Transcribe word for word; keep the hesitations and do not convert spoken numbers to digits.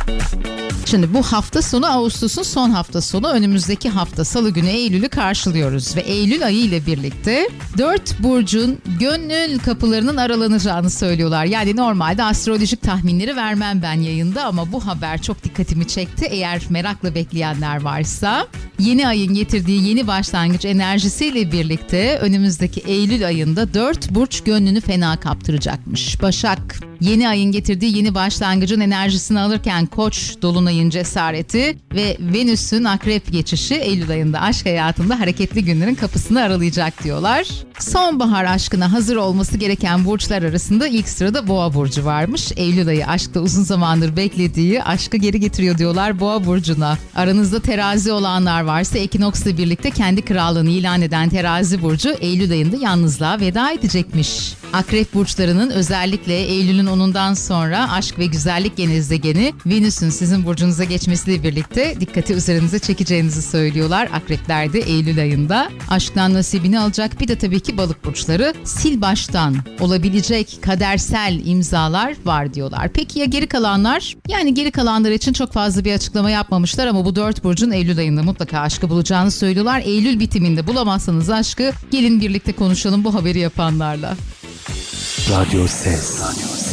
Şimdi bu hafta sonu Ağustos'un son hafta sonu, önümüzdeki hafta Salı günü Eylül'ü karşılıyoruz ve Eylül ayı ile birlikte dört burcun gönül kapılarının aralanacağını söylüyorlar. Yani normalde astrolojik tahminleri vermem ben yayında ama bu haber çok dikkatimi çekti. Eğer merakla bekleyenler varsa, yeni ayın getirdiği yeni başlangıç enerjisiyle birlikte önümüzdeki Eylül ayında dört burç gönlünü fena kaptıracakmış. Başak, yeni ayın getirdiği yeni başlangıcın enerjisini alırken Koç dolunayın cesareti ve Venüs'ün akrep geçişi Eylül ayında aşk hayatında hareketli günlerin kapısını aralayacak diyorlar. Sonbahar aşkına hazır olması gereken burçlar arasında ilk sırada Boğa burcu varmış. Eylül ayı aşkta uzun zamandır beklediği aşkı geri getiriyor diyorlar Boğa burcuna. Aranızda terazi olanlar varsa ekinoksla birlikte kendi krallığını ilan eden terazi burcu Eylül ayında yalnızlığa veda edecekmiş. Akrep burçlarının özellikle Eylül'ün onundan sonra aşk ve güzellik gezegeni Venüs'ün sizin burcunuza geçmesiyle birlikte dikkati üzerinize çekeceğinizi söylüyorlar. Akrepler de Eylül ayında aşktan nasibini alacak. Bir de tabii ki balık burçları sil baştan olabilecek kadersel imzalar var diyorlar. Peki ya geri kalanlar? Yani geri kalanlar için çok fazla bir açıklama yapmamışlar ama bu dört burcun Eylül ayında mutlaka aşkı bulacağını söylüyorlar. Eylül bitiminde bulamazsanız aşkı gelin birlikte konuşalım bu haberi yapanlarla. Radyo Ses. Radyo Ses.